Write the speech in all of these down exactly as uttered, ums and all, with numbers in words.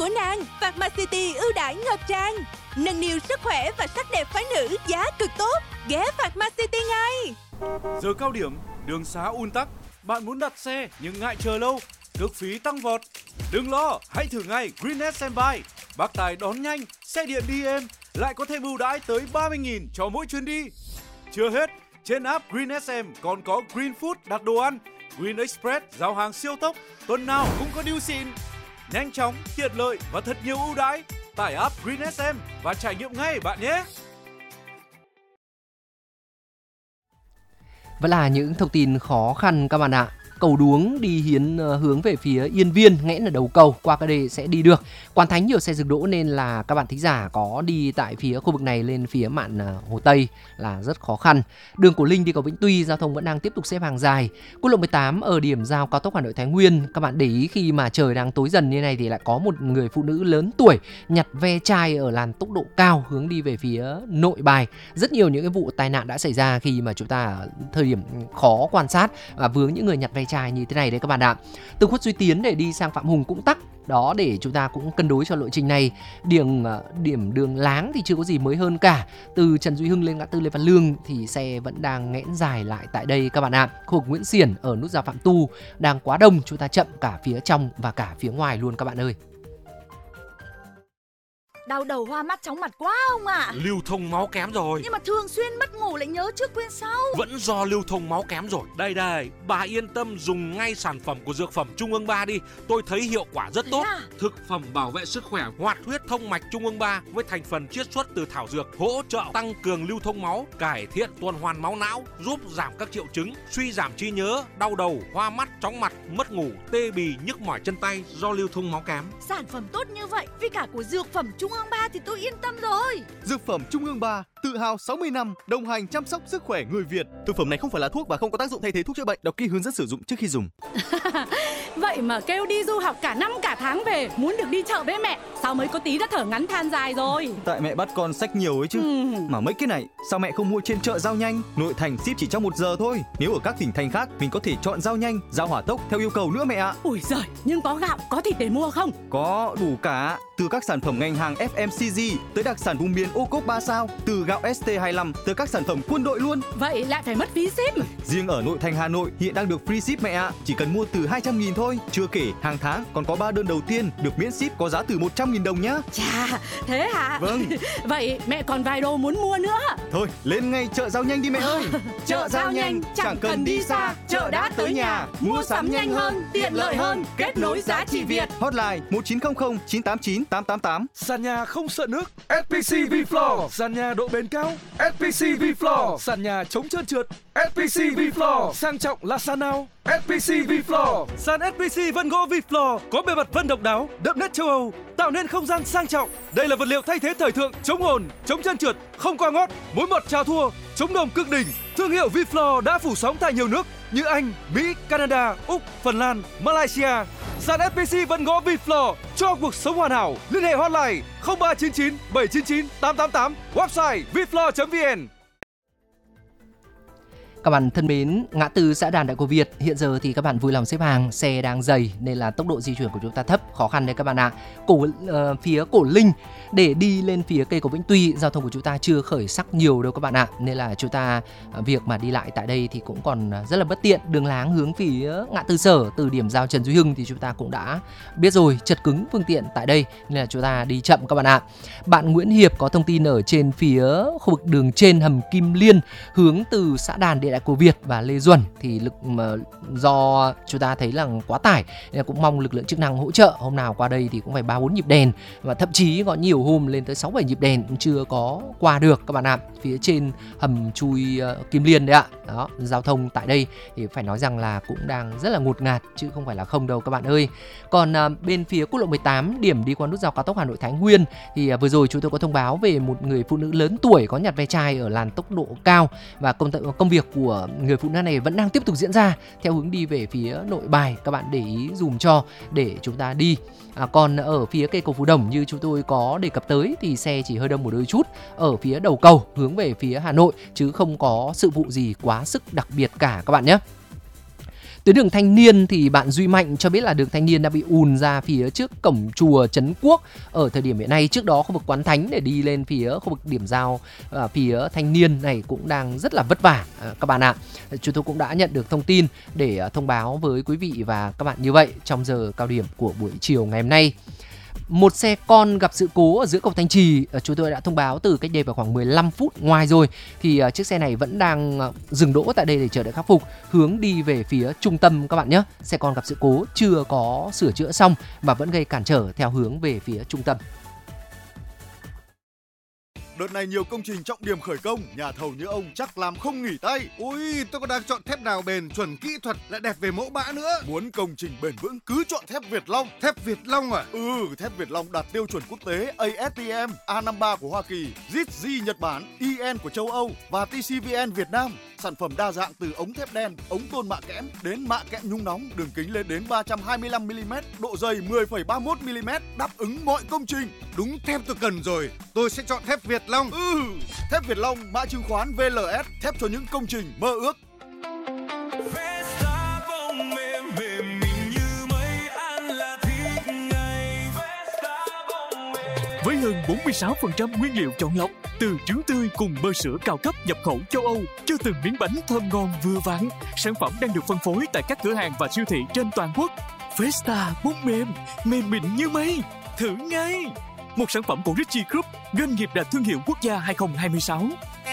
của nàng. Pharmacity ưu đãi ngập tràn, nâng niu sức khỏe và sắc đẹp phái nữ giá cực tốt. Ghé Pharmacity ngay. Giờ cao điểm, đường xá un tắc, bạn muốn đặt xe nhưng ngại chờ lâu, cước phí tăng vọt. Đừng lo, hãy thử ngay Greennet Standby. Bác tài đón nhanh, xe điện đi êm, lại có thêm ưu đãi tới ba mươi nghìn cho mỗi chuyến đi. Chưa hết, trên app Green ét em còn có Green Food đặt đồ ăn, Green Express giao hàng siêu tốc, tuần nào cũng có deal xịn. Nhanh chóng, tiện lợi và thật nhiều ưu đãi. Tải app Green ét em và trải nghiệm ngay bạn nhé. Vẫn là những thông tin khó khăn các bạn ạ. Cầu Đuống đi hiến uh, hướng về phía Yên Viên, nghẽn ở đầu cầu, qua cái đây sẽ đi được. Quan Thánh nhiều xe dừng đỗ nên là các bạn thính giả có đi tại phía khu vực này lên phía mạn uh, Hồ Tây là rất khó khăn. Đường Cổ Linh đi cầu Vĩnh Tuy, giao thông vẫn đang tiếp tục xếp hàng dài. Quốc lộ mười tám ở điểm giao cao tốc Hà Nội Thái Nguyên, các bạn để ý khi mà trời đang tối dần như này thì lại có một người phụ nữ lớn tuổi nhặt ve chai ở làn tốc độ cao hướng đi về phía Nội Bài. Rất nhiều những cái vụ tai nạn đã xảy ra khi mà chúng ta ở thời điểm khó quan sát và vướng những người nhặt ve chai như thế này đấy các bạn ạ. Từ khuất Duy Tiến để đi sang Phạm Hùng cũng tắc. Đó, để chúng ta cũng cân đối cho lộ trình này. Điểm điểm đường Láng thì chưa có gì mới hơn cả. Từ Trần Duy Hưng lên ngã tư Lê Văn Lương thì xe vẫn đang nghẽn dài lại tại đây các bạn ạ. Khu vực Nguyễn Xiển ở nút giao Phạm Tu đang quá đông, chúng ta chậm cả phía trong và cả phía ngoài luôn các bạn ơi. Đau đầu hoa mắt chóng mặt quá ông ạ. À. Lưu thông máu kém rồi. Nhưng mà thường xuyên mất ngủ lại nhớ trước quên sau. Vẫn do lưu thông máu kém rồi. Đây đây, bà yên tâm dùng ngay sản phẩm của dược phẩm Trung ương ba đi. Tôi thấy hiệu quả rất tốt. À? Thực phẩm bảo vệ sức khỏe hoạt huyết thông mạch Trung ương ba với thành phần chiết xuất từ thảo dược, hỗ trợ tăng cường lưu thông máu, cải thiện tuần hoàn máu não, giúp giảm các triệu chứng suy giảm trí nhớ, đau đầu, hoa mắt, chóng mặt, mất ngủ, tê bì, nhức mỏi chân tay do lưu thông máu kém. Sản phẩm tốt như vậy, vì cả của dược phẩm Trung ương ba thì tôi yên tâm rồi. Dược phẩm Trung ương ba tự hào sáu mươi năm đồng hành chăm sóc sức khỏe người Việt. Thực phẩm này không phải là thuốc và không có tác dụng thay thế thuốc chữa bệnh. Đọc kỹ hướng dẫn sử dụng trước khi dùng. Vậy mà kêu đi du học cả năm cả tháng về, muốn được đi chợ với mẹ, sao mới có tí đã thở ngắn than dài rồi. Tại mẹ bắt con xách nhiều ấy chứ. Ừ. Mà mấy cái này sao mẹ không mua trên chợ Giao Nhanh? Nội thành ship chỉ trong một giờ thôi. Nếu ở các tỉnh thành khác mình có thể chọn Giao Nhanh, Giao Hỏa Tốc theo yêu cầu nữa mẹ ạ. Ui giời, nhưng có gạo, có thịt để mua không? Có đủ cả. Từ các sản phẩm ngành hàng ép em xê giê tới đặc sản vùng miền ô cốp ba sao, từ gạo ét tê hai lăm tới các sản phẩm quân đội luôn. Vậy lại phải mất phí ship. Riêng ở nội thành Hà Nội hiện đang được free ship mẹ ạ. Chỉ cần mua từ hai trăm nghìn thôi. Chưa kể hàng tháng còn có ba đơn đầu tiên được miễn ship có giá từ một trăm nghìn đồng nhá. Chà, thế hả? Vâng. Vậy mẹ còn vài đồ muốn mua nữa. Thôi lên ngay chợ Giao Nhanh đi mẹ ơi. Chợ Giao Nhanh chẳng cần đi xa, chợ đã tới nhà. Mua sắm nhanh hơn, tiện lợi hơn, kết nối giá trị Việt. Hotline một chín không không chín tám chín tám tám tám. Sàn nhà không sợ nước, ét pê xê V-Floor. Sàn nhà độ bền cao, ét pê xê V-Floor. Sàn nhà chống trơn trượt, ét pê xê V-Floor. Sang trọng là sàn nào? ét pê xê V-Floor. Sàn ét pê xê vân gỗ V-Floor có bề mặt vân độc đáo, đậm nét châu Âu, tạo nên không gian sang trọng. Đây là vật liệu thay thế thời thượng, chống ồn, chống trơn trượt, không qua ngót, mối mọt chào thua, chống đồng cực đỉnh. Thương hiệu V-Floor đã phủ sóng tại nhiều nước như Anh, Mỹ, Canada, Úc, Phần Lan, Malaysia. Sàn ét pê xê vân gỗ V-Floor cho cuộc sống hoàn hảo. Liên hệ hotline không ba chín chín bảy chín chín tám tám tám, website vfloor chấm vn. Các bạn thân mến, ngã tư xã Đàn Đại Cô Việt hiện giờ thì các bạn vui lòng xếp hàng, xe đang dày nên là tốc độ di chuyển của chúng ta thấp, khó khăn đấy các bạn ạ. Cổ uh, phía Cổ Linh để đi lên phía cây cầu Vĩnh Tuy, giao thông của chúng ta chưa khởi sắc nhiều đâu các bạn ạ, nên là chúng ta uh, việc mà đi lại tại đây thì cũng còn rất là bất tiện. Đường Láng hướng phía ngã tư Sở từ điểm giao Trần Duy Hưng thì chúng ta cũng đã biết rồi, chật cứng phương tiện tại đây nên là chúng ta đi chậm các bạn ạ. Bạn Nguyễn Hiệp có thông tin ở trên phía khu vực đường trên hầm Kim Liên hướng từ xã Đàn Đại Cô Việt và Lê Duẩn thì lực mà do chúng ta thấy là quá tải nên là cũng mong lực lượng chức năng hỗ trợ. Hôm nào qua đây thì cũng phải ba bốn nhịp đèn và thậm chí có nhiều hôm lên tới sáu bảy nhịp đèn cũng chưa có qua được các bạn ạ. Phía trên hầm chui uh, Kim Liên đấy ạ. Đó, giao thông tại đây thì phải nói rằng là cũng đang rất là ngột ngạt chứ không phải là không đâu các bạn ơi. Còn uh, bên phía quốc lộ mười tám điểm đi qua nút giao cao tốc Hà Nội Thái Nguyên thì uh, vừa rồi chúng tôi có thông báo về một người phụ nữ lớn tuổi có nhặt ve chai ở làn tốc độ cao và công, t- công việc của người phụ nữ này vẫn đang tiếp tục diễn ra theo hướng đi về phía Nội Bài. Các bạn để ý dùm cho để chúng ta đi. À, còn ở phía cây cầu Phú Đồng như chúng tôi có đề cập tới thì xe chỉ hơi đông một đôi chút ở phía đầu cầu hướng về phía Hà Nội chứ không có sự vụ gì quá sức đặc biệt cả các bạn nhé. Tuyến đường Thanh Niên thì bạn Duy Mạnh cho biết là đường Thanh Niên đã bị ùn ra phía trước cổng chùa Trấn Quốc ở thời điểm hiện nay. Trước đó khu vực Quán Thánh để đi lên phía khu vực điểm giao à, phía Thanh Niên này cũng đang rất là vất vả à, các bạn ạ. Chúng tôi cũng đã nhận được thông tin để à, thông báo với quý vị và các bạn như vậy trong giờ cao điểm của buổi chiều ngày hôm nay. Một xe con gặp sự cố ở giữa cầu Thanh Trì, chúng tôi đã thông báo từ cách đây vào khoảng mười lăm phút ngoài rồi. Thì uh, chiếc xe này vẫn đang uh, dừng đỗ tại đây để chờ đợi khắc phục, hướng đi về phía trung tâm các bạn nhé. Xe con gặp sự cố chưa có sửa chữa xong và vẫn gây cản trở theo hướng về phía trung tâm. Đợt này nhiều công trình trọng điểm khởi công, nhà thầu như ông chắc làm không nghỉ tay. Ui, tôi còn đang chọn thép nào bền, chuẩn kỹ thuật lại đẹp về mẫu mã nữa. Muốn công trình bền vững cứ chọn thép Việt Long. Thép Việt Long à? Ừ, thép Việt Long đạt tiêu chuẩn quốc tế A S T M, A năm mươi ba của Hoa Kỳ, Z Z Nhật Bản, I N của châu Âu và T C V N Việt Nam. Sản phẩm đa dạng từ ống thép đen, ống tôn mạ kẽm đến mạ kẽm nhúng nóng, đường kính lên đến ba trăm hai mươi lăm mi li mét, độ dày mười phẩy ba mươi mốt mi li mét, đáp ứng mọi công trình. Đúng thép tôi cần rồi, tôi sẽ chọn thép Việt Long. Ừ, thép Việt Long, mã chứng khoán V L S, thép cho những công trình mơ ước. Với hơn bốn mươi sáu phần trăm nguyên liệu chọn lọc từ trứng tươi cùng bơ sữa cao cấp nhập khẩu châu Âu cho từng miếng bánh thơm ngon vừa vặn, sản phẩm đang được phân phối tại các cửa hàng và siêu thị trên toàn quốc. Festa bông mềm, mềm mịn như mây, thử ngay! Một sản phẩm của Richie Group, doanh nghiệp đạt thương hiệu quốc gia hai không hai sáu.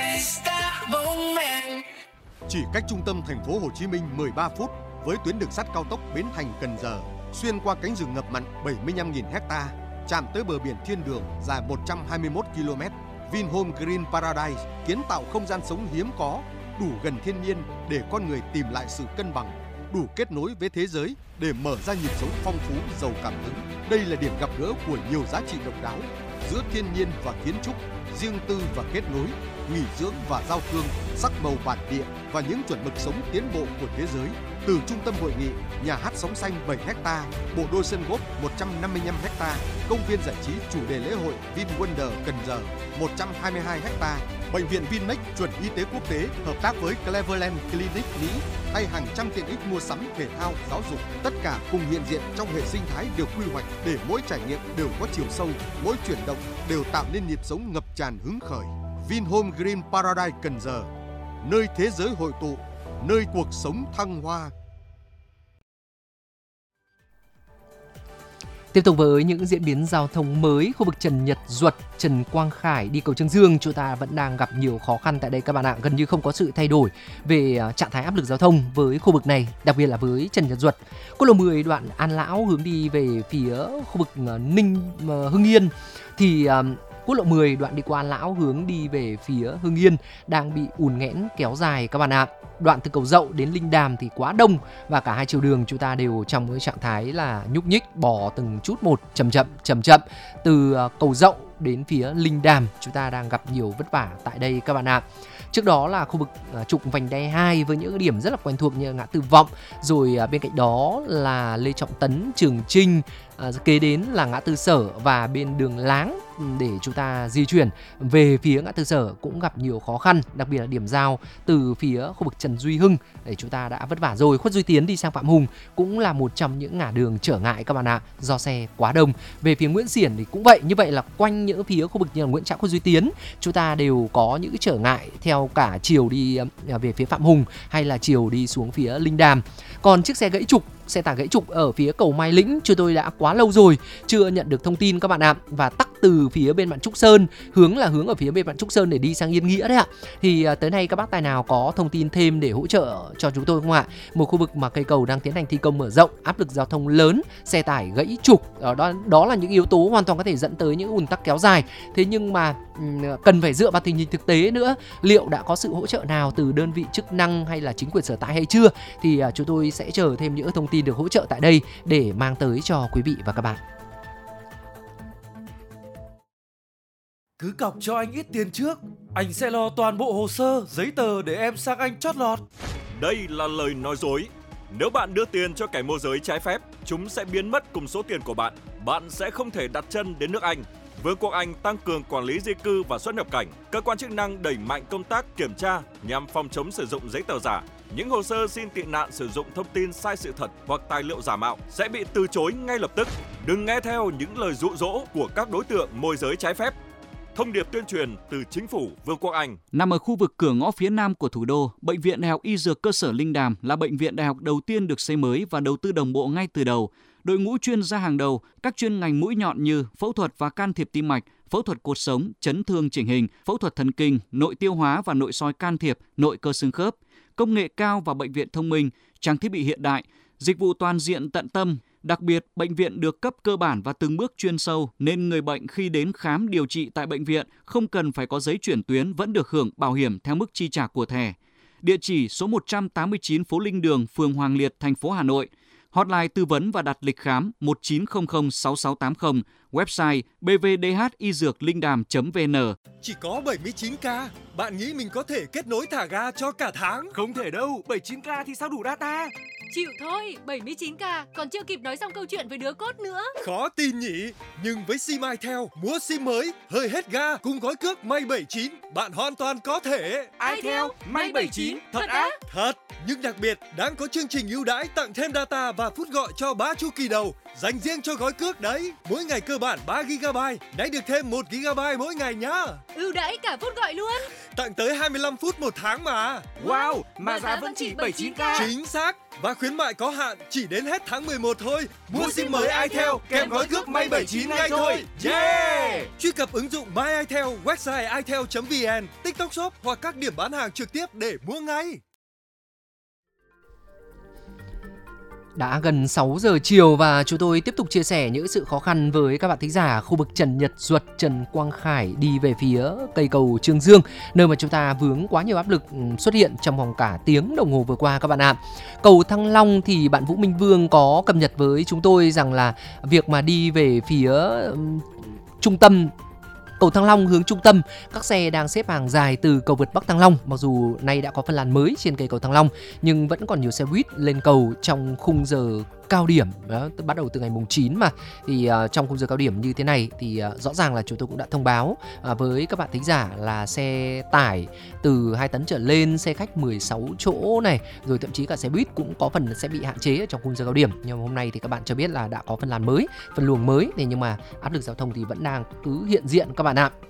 Chỉ cách trung tâm thành phố Hồ Chí Minh mười ba phút với tuyến đường sắt cao tốc Bến Thành - Cần Giờ, xuyên qua cánh rừng ngập mặn bảy mươi lăm nghìn héc-ta, chạm tới bờ biển thiên đường dài một trăm hai mươi mốt ki lô mét. Vinhome Green Paradise kiến tạo không gian sống hiếm có, đủ gần thiên nhiên để con người tìm lại sự cân bằng, đủ kết nối với thế giới để mở ra nhịp sống phong phú, giàu cảm hứng. Đây là điểm gặp gỡ của nhiều giá trị độc đáo giữa thiên nhiên và kiến trúc, riêng tư và kết nối, nghỉ dưỡng và giao thương, sắc màu bản địa và những chuẩn mực sống tiến bộ của thế giới. Từ trung tâm hội nghị, nhà hát sóng xanh bảy héc-ta, bộ đôi sân golf một trăm năm mươi lăm héc-ta, công viên giải trí chủ đề lễ hội VinWonder Cần Giờ một trăm hai mươi hai héc-ta, bệnh viện Vinmec chuẩn y tế quốc tế hợp tác với Cleveland Clinic Mỹ hay hàng trăm tiện ích mua sắm thể thao, giáo dục, tất cả cùng hiện diện trong hệ sinh thái được quy hoạch để mỗi trải nghiệm đều có chiều sâu, mỗi chuyển động đều tạo nên nhịp sống ngập tràn hứng khởi. Vinhome Green Paradise Cần Giờ, nơi thế giới hội tụ, nơi cuộc sống thăng hoa. Tiếp tục với những diễn biến giao thông mới, khu vực Trần Nhật Duật, Trần Quang Khải đi cầu Chương Dương, chúng ta vẫn đang gặp nhiều khó khăn tại đây các bạn ạ. Gần như không có sự thay đổi về trạng thái áp lực giao thông với khu vực này, đặc biệt là với Trần Nhật Duật. Quốc lộ mười đoạn An Lão hướng đi về phía khu vực Ninh Hưng Yên thì quốc lộ mười đoạn đi qua An Lão hướng đi về phía Hưng Yên đang bị ùn nghẽn kéo dài các bạn ạ. Đoạn từ cầu Dậu đến Linh Đàm thì quá đông và cả hai chiều đường chúng ta đều trong cái trạng thái là nhúc nhích, bò từng chút một, chậm chậm chậm chậm. Từ cầu Dậu đến phía Linh Đàm chúng ta đang gặp nhiều vất vả tại đây các bạn ạ. Trước đó là khu vực trục vành đai hai với những điểm rất là quen thuộc như ngã tư Vọng, rồi bên cạnh đó là Lê Trọng Tấn, Trường Chinh, à, kế đến là ngã tư Sở và bên đường Láng để chúng ta di chuyển về phía ngã tư Sở cũng gặp nhiều khó khăn, đặc biệt là điểm giao từ phía khu vực Trần Duy Hưng để chúng ta đã vất vả rồi. Khuất Duy Tiến đi sang Phạm Hùng cũng là một trong những ngã đường trở ngại các bạn ạ, do xe quá đông. Về phía Nguyễn Xiển thì cũng vậy, như vậy là quanh những phía khu vực như là Nguyễn Trãi, Khuất Duy Tiến chúng ta đều có những trở ngại theo cả chiều đi về phía Phạm Hùng hay là chiều đi xuống phía Linh Đàm. Còn chiếc xe gãy trục, xe tải gãy trục ở phía cầu Mai Lĩnh chúng tôi đã quá lâu rồi chưa nhận được thông tin các bạn ạ, và tắc từ phía bên bạn Trúc Sơn, hướng là hướng ở phía bên bạn Trúc Sơn để đi sang Yên Nghĩa đấy ạ. Thì tới nay các bác tài nào có thông tin thêm để hỗ trợ cho chúng tôi không ạ? Một khu vực mà cây cầu đang tiến hành thi công mở rộng, áp lực giao thông lớn, xe tải gãy trục, đó đó là những yếu tố hoàn toàn có thể dẫn tới những ùn tắc kéo dài. Thế nhưng mà cần phải dựa vào tình hình thực tế nữa, liệu đã có sự hỗ trợ nào từ đơn vị chức năng hay là chính quyền sở tại hay chưa, thì chúng tôi sẽ chờ thêm những thông tin được hỗ trợ tại đây để mang tới cho quý vị và các bạn. Cứ cọc cho anh ít tiền trước, anh sẽ lo toàn bộ hồ sơ, giấy tờ để em sang Anh chót lọt. Đây là lời nói dối. Nếu bạn đưa tiền cho kẻ môi giới trái phép, chúng sẽ biến mất cùng số tiền của bạn. Bạn sẽ không thể đặt chân đến nước Anh. Vương quốc Anh tăng cường quản lý di cư và xuất nhập cảnh. Cơ quan chức năng đẩy mạnh công tác kiểm tra nhằm phòng chống sử dụng giấy tờ giả. những hồ sơ xin tị nạn sử dụng thông tin sai sự thật hoặc tài liệu giả mạo sẽ bị từ chối ngay lập tức. Đừng nghe theo những lời dụ dỗ của các đối tượng môi giới trái phép. Thông điệp tuyên truyền từ Chính phủ Vương quốc Anh. Nằm ở khu vực cửa ngõ phía nam của thủ đô, Bệnh viện Đại học Y Dược cơ sở Linh Đàm là bệnh viện đại học đầu tiên được xây mới và đầu tư đồng bộ ngay từ đầu. Đội ngũ chuyên gia hàng đầu, các chuyên ngành mũi nhọn như phẫu thuật và can thiệp tim mạch, phẫu thuật cột sống, chấn thương chỉnh hình, phẫu thuật thần kinh, nội tiêu hóa và nội soi can thiệp, nội cơ xương khớp, công nghệ cao và bệnh viện thông minh, trang thiết bị hiện đại, dịch vụ toàn diện tận tâm. Đặc biệt, bệnh viện được cấp cơ bản và từng bước chuyên sâu nên người bệnh khi đến khám điều trị tại bệnh viện không cần phải có giấy chuyển tuyến vẫn được hưởng bảo hiểm theo mức chi trả của thẻ. Địa chỉ số một trăm tám mươi chín phố Linh Đường, phường Hoàng Liệt, thành phố Hà Nội. Hotline tư vấn và đặt lịch khám một chín không không sáu sáu tám không, website b v d h y dược linh đàm chấm v n. Chỉ có bảy mươi chín k, bạn nghĩ mình có thể kết nối thả ga cho cả tháng? Không thể đâu, bảy mươi chín k thì sao đủ data? Chịu thôi, bảy mươi chín k còn chưa kịp nói xong câu chuyện với đứa cốt nữa. Khó tin nhỉ, nhưng với sim Itel, mua sim mới, hơi hết ga cùng gói cước May bảy chín, bạn hoàn toàn có thể. Itel, May bảy chín, thật á? Thật, nhưng đặc biệt đang có chương trình ưu đãi tặng thêm data và phút gọi cho ba chu kỳ đầu, dành riêng cho gói cước đấy. Mỗi ngày cơ bản ba gi ga bai, nay được thêm một gi ga bai mỗi ngày nhá. Ưu đãi cả phút gọi luôn. Tặng tới hai mươi lăm phút một tháng mà. Wow, mà giá vẫn chỉ bảy mươi chín k. Chính xác. Và khuyến mại có hạn chỉ đến hết tháng mười một thôi. Mua, Mua sim mới Itel kèm gói cước May bảy chín ngay thôi. Yeah! Truy cập ứng dụng My Itel, website itel chấm vn, TikTok Shop hoặc các điểm bán hàng trực tiếp để mua ngay. Đã gần sáu giờ chiều và chúng tôi tiếp tục chia sẻ những sự khó khăn với các bạn thính giả khu vực Trần Nhật Duật, Trần Quang Khải đi về phía cây cầu Trương Dương, nơi mà chúng ta vướng quá nhiều áp lực xuất hiện trong vòng cả tiếng đồng hồ vừa qua các bạn ạ. Cầu Thăng Long thì bạn Vũ Minh Vương có cập nhật với chúng tôi rằng là việc mà đi về phía um, trung tâm cầu Thăng Long hướng trung tâm, các xe đang xếp hàng dài từ cầu vượt Bắc Thăng Long. Mặc dù nay đã có phân làn mới trên cây cầu Thăng Long, nhưng vẫn còn nhiều xe buýt lên cầu trong khung giờ cao điểm đó, bắt đầu từ ngày mùng chín mà. Thì uh, trong khung giờ cao điểm như thế này thì uh, rõ ràng là chúng tôi cũng đã thông báo uh, với các bạn thính giả là xe tải từ hai tấn trở lên, xe khách mười sáu chỗ này, rồi thậm chí cả xe buýt cũng có phần sẽ bị hạn chế ở trong khung giờ cao điểm. Nhưng mà hôm nay thì các bạn cho biết là đã có phân làn mới, phân luồng mới, thì nhưng mà áp lực giao thông thì vẫn đang cứ hiện diện các bạn ạ.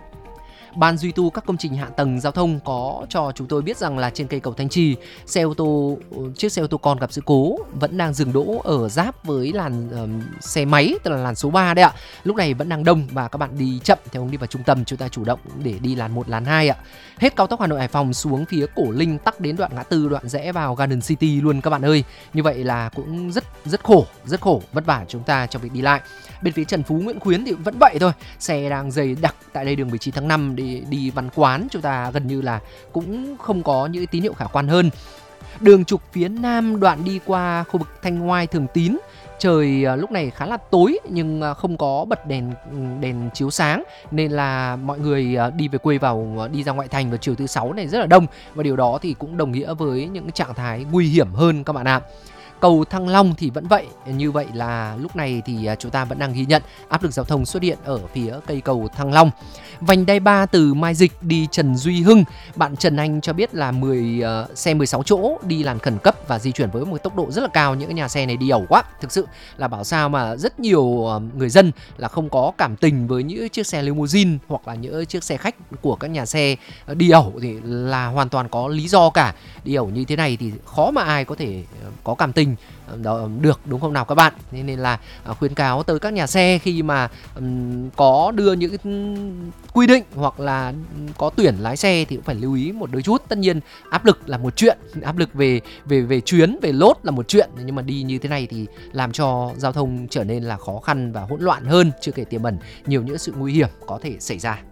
Ban duy tu các công trình hạ tầng giao thông có cho chúng tôi biết rằng là trên cây cầu Thanh Trì, xe ô tô chiếc xe ô tô con gặp sự cố vẫn đang dừng đỗ ở giáp với làn uh, xe máy, tức là làn số ba đấy ạ. Lúc này vẫn đang đông và các bạn đi chậm theo hướng đi vào trung tâm, chúng ta chủ động để đi làn một, làn hai ạ. Hết cao tốc Hà Nội Hải Phòng xuống phía Cổ Linh tắc đến đoạn ngã tư, đoạn rẽ vào Garden City luôn các bạn ơi. Như vậy là cũng rất rất khổ, rất khổ, vất vả chúng ta trong việc đi lại. Bên phía Trần Phú, Nguyễn Khuyến thì vẫn vậy thôi, xe đang dày đặc tại đây đường mười chín tháng năm đi đi Văn Quán, chúng ta gần như là cũng không có những tín hiệu khả quan hơn. Đường trục phía Nam đoạn đi qua khu vực Thanh Oai, Thường Tín, trời lúc này khá là tối nhưng không có bật đèn đèn chiếu sáng nên là mọi người đi về quê vào đi ra ngoại thành vào chiều thứ sáu này rất là đông, và điều đó thì cũng đồng nghĩa với những trạng thái nguy hiểm hơn các bạn ạ. Cầu Thăng Long thì vẫn vậy, như vậy là lúc này thì chúng ta vẫn đang ghi nhận áp lực giao thông xuất hiện ở phía cây cầu Thăng Long. Vành đai ba từ Mai Dịch đi Trần Duy Hưng, bạn Trần Anh cho biết là mười uh, xe mười sáu chỗ đi làn khẩn cấp và di chuyển với một tốc độ rất là cao. Những cái nhà xe này đi ẩu quá, thực sự là bảo sao mà rất nhiều uh, người dân là không có cảm tình với những chiếc xe limousine hoặc là những chiếc xe khách của các nhà xe uh, đi ẩu thì là hoàn toàn có lý do cả. Đi ẩu như thế này thì khó mà ai có thể uh, có cảm tình đó được, đúng không nào các bạn? Nên, nên là uh, khuyến cáo tới các nhà xe khi mà um, có đưa những cái quy định hoặc là có tuyển lái xe thì cũng phải lưu ý một đôi chút. Tất nhiên áp lực là một chuyện, áp lực về về về chuyến, về lốt là một chuyện, nhưng mà đi như thế này thì làm cho giao thông trở nên là khó khăn và hỗn loạn hơn, chưa kể tiềm ẩn nhiều những sự nguy hiểm có thể xảy ra.